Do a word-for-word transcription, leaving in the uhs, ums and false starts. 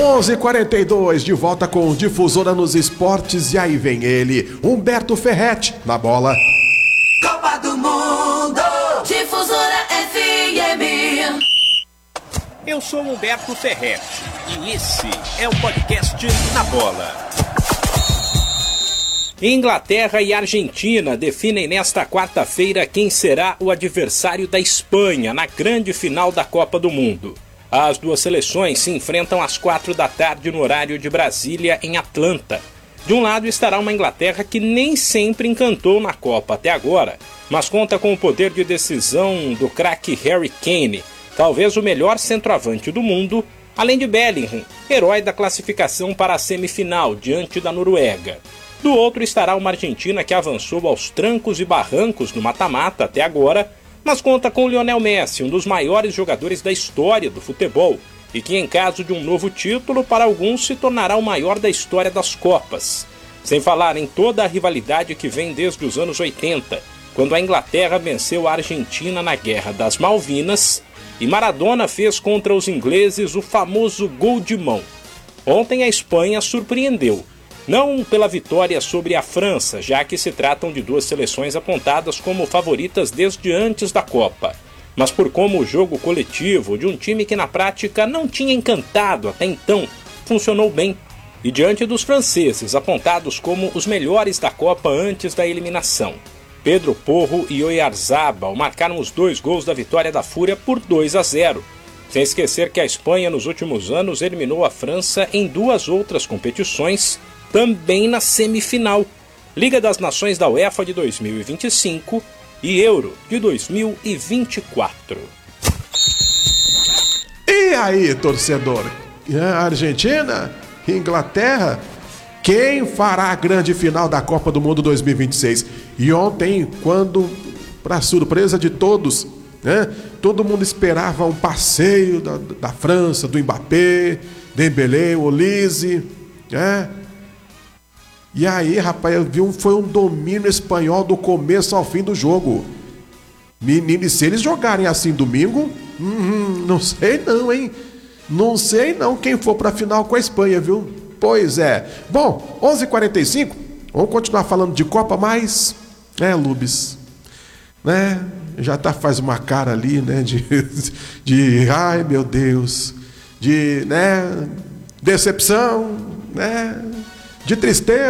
onze e quarenta e dois, de volta com Difusora nos Esportes, e aí vem ele, Humberto Ferretti, na bola. Copa do Mundo, Difusora F M. Eu sou Humberto Ferretti e esse é o podcast Na Bola. Inglaterra e Argentina definem nesta quarta-feira quem será o adversário da Espanha na grande final da Copa do Mundo. As duas seleções se enfrentam às quatro da tarde no horário de Brasília, em Atlanta. De um lado estará uma Inglaterra que nem sempre encantou na Copa até agora, mas conta com o poder de decisão do craque Harry Kane, talvez o melhor centroavante do mundo, além de Bellingham, herói da classificação para a semifinal diante da Noruega. Do outro estará uma Argentina que avançou aos trancos e barrancos no mata-mata até agora, mas conta com Lionel Messi, um dos maiores jogadores da história do futebol, e que em caso de um novo título, para alguns se tornará o maior da história das Copas. Sem falar em toda a rivalidade que vem desde os anos oitenta, quando a Inglaterra venceu a Argentina na Guerra das Malvinas, e Maradona fez contra os ingleses o famoso gol de mão. Ontem a Espanha surpreendeu. Não pela vitória sobre a França, já que se tratam de duas seleções apontadas como favoritas desde antes da Copa, mas por como o jogo coletivo de um time que na prática não tinha encantado até então funcionou bem, e diante dos franceses apontados como os melhores da Copa antes da eliminação. Pedro Porro e Oyarzabal marcaram os dois gols da vitória da Fúria por dois a zero, sem esquecer que a Espanha nos últimos anos eliminou a França em duas outras competições, também na semifinal, Liga das Nações da UEFA de dois mil e vinte e cinco e Euro de dois mil e vinte e quatro. E aí, torcedor? Argentina? Inglaterra? Quem fará a grande final da Copa do Mundo dois mil e vinte e seis? E ontem, quando, para surpresa de todos, né, todo mundo esperava um passeio da, da França, do Mbappé, Dembélé, Olise, né? E aí, rapaz, eu vi um, foi um domínio espanhol do começo ao fim do jogo. Menino, e se eles jogarem assim domingo, hum, não sei não, hein? Não sei não quem for pra final com a Espanha, viu? Pois é. Bom, onze e quarenta e cinco, vamos continuar falando de Copa, mas... É, Lubes, né? Já tá, faz uma cara ali, né? De, de ai, meu Deus. De, né? Decepção, né? De tristeza.